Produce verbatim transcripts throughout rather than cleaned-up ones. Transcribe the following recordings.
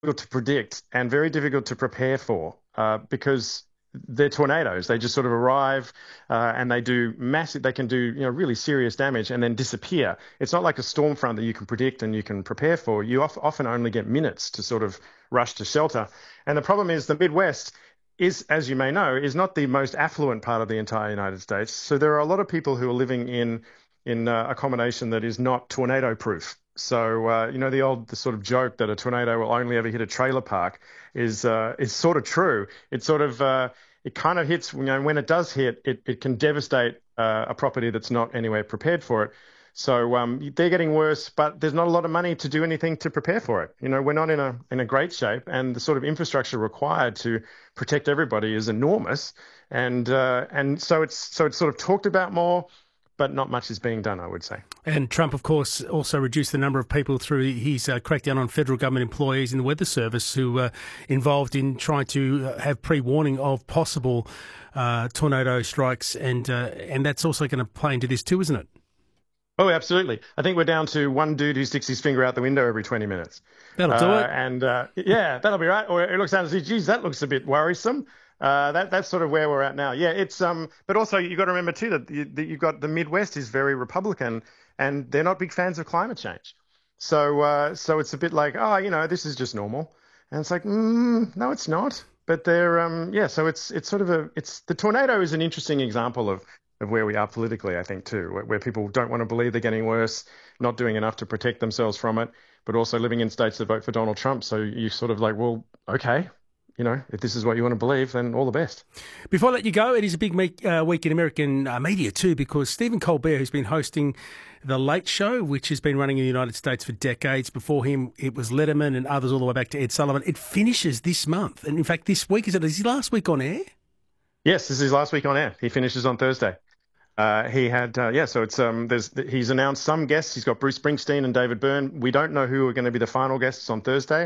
difficult to predict and very difficult to prepare for uh, because they're tornadoes. They just sort of arrive uh, and they do massive, they can do, you know, really serious damage and then disappear. It's not like a storm front that you can predict and you can prepare for. You of, often only get minutes to sort of rush to shelter. And the problem is the Midwest is, as you may know, is not the most affluent part of the entire United States. So there are a lot of people who are living in in uh, accommodation that is not tornado proof. So, uh, you know, the old the sort of joke that a tornado will only ever hit a trailer park is uh, is sort of true. It sort of uh, it kind of hits, you know, when it does hit, it, it can devastate uh, a property that's not anywhere prepared for it. So um, they're getting worse, but there's not a lot of money to do anything to prepare for it. You know, we're not in a in a great shape, and the sort of infrastructure required to protect everybody is enormous. And uh, and so it's so it's sort of talked about more, but not much is being done, I would say. And Trump, of course, also reduced the number of people through his uh, crackdown on federal government employees in the Weather Service who were uh, involved in trying to uh, have pre-warning of possible uh, tornado strikes. And, uh, and that's also going to play into this too, isn't it? Oh, absolutely. I think we're down to one dude who sticks his finger out the window every twenty minutes. That'll do uh, it. And, uh, yeah, that'll be right. Or it looks down and says, geez, that looks a bit worrisome. Uh, that that's sort of where we're at now. Yeah, it's um, but also you've got to remember too that, you, that you've got the Midwest is very Republican, and they're not big fans of climate change. So uh, so it's a bit like, oh, you know, this is just normal, and it's like, mm, no, it's not. But they're um, yeah. So it's it's sort of a it's the tornado is an interesting example of of where we are politically, I think too, where, where people don't want to believe they're getting worse, not doing enough to protect themselves from it, but also living in states that vote for Donald Trump. So you sort of like, well, okay. You know, if this is what you want to believe, then all the best. Before I let you go, it is a big meek, uh, week in American uh, media too, because Stephen Colbert, who's been hosting The Late Show, which has been running in the United States for decades. Before him, it was Letterman and others all the way back to Ed Sullivan. It finishes this month. And in fact, this week, is it his last week on air? Yes, this is his last week on air. He finishes on Thursday. Uh, he had, uh, yeah, so it's um, there's he's announced some guests. He's got Bruce Springsteen and David Byrne. We don't know who are going to be the final guests on Thursday.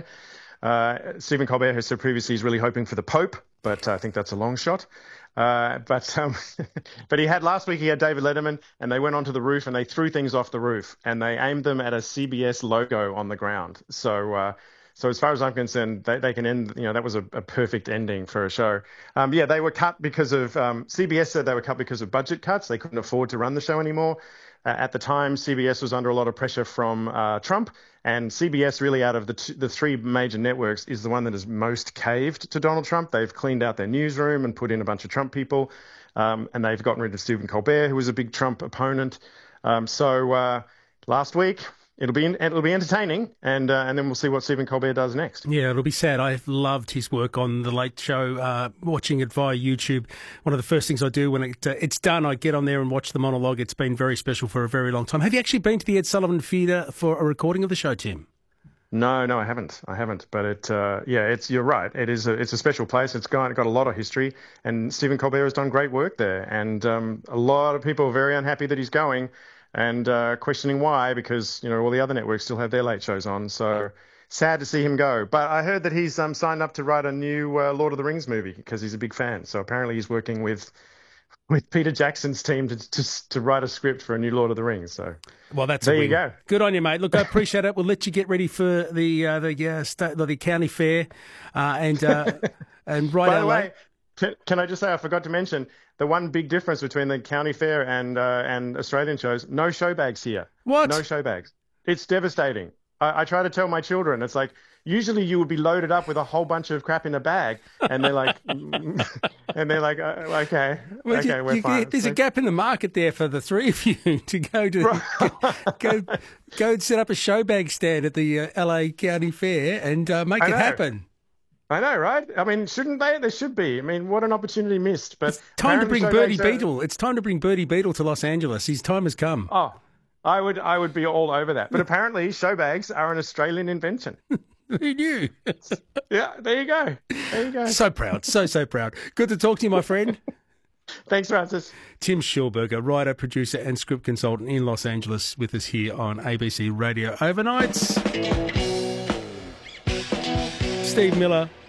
Uh, Stephen Colbert has said previously he's really hoping for the Pope, but I think that's a long shot. Uh, but um, but he had last week he had David Letterman, and they went onto the roof and they threw things off the roof and they aimed them at a C B S logo on the ground. So uh, so as far as I'm concerned, they, they can end. You know, that was a, a perfect ending for a show. Um, yeah, they were cut because of um, C B S said they were cut because of budget cuts. They couldn't afford to run the show anymore. Uh, at the time, C B S was under a lot of pressure from uh, Trump, and C B S really out of the, t- the three major networks is the one that has most caved to Donald Trump. They've cleaned out their newsroom and put in a bunch of Trump people, um, and they've gotten rid of Stephen Colbert, who was a big Trump opponent. Um, so uh, last week, it'll be it'll be entertaining, and uh, and then we'll see what Stephen Colbert does next. Yeah, it'll be sad. I've loved his work on The Late Show, uh, watching it via YouTube. One of the first things I do when it, uh, it's done, I get on there and watch the monologue. It's been very special for a very long time. Have you actually been to the Ed Sullivan Theatre for a recording of the show, Tim? No, no, I haven't. I haven't. But it, uh, yeah, it's you're right. It is a, it's a special place. It's got got a lot of history, and Stephen Colbert has done great work there. And um, a lot of people are very unhappy that he's going, and uh, questioning why, because you know all the other networks still have their late shows on. So sad to see him go. But I heard that he's um, signed up to write a new uh, Lord of the Rings movie because he's a big fan. So apparently he's working with. with Peter Jackson's team to, to to write a script for a new Lord of the Rings. So, well, that's there a you go. Good on you, mate. Look, I appreciate it. We'll let you get ready for the uh, the uh, state, the county fair, uh, and uh, and right. By the way, can, can I just say I forgot to mention the one big difference between the county fair and uh, and Australian shows? No show bags here. What? No show bags. It's devastating. I, I try to tell my children. It's like. Usually you would be loaded up with a whole bunch of crap in a bag, and they're like, and they're like, uh, okay, well, okay, you, we're you, fine. There's so, a gap in the market there for the three of you to go to go, go go and set up a show bag stand at the uh, L A County Fair and uh, make I it know. happen. I know, right? I mean, shouldn't they? There should be. I mean, what an opportunity missed. But it's time to bring show Bertie bags are- Beetle. It's time to bring Bertie Beetle to Los Angeles. His time has come. Oh, I would, I would be all over that. But apparently, show bags are an Australian invention. Who knew? Yeah, there you go. There you go. So proud. So, so proud. Good to talk to you, my friend. Thanks, Francis. Tim Schulberger, writer, producer and script consultant in Los Angeles with us here on A B C Radio Overnights. Steve Miller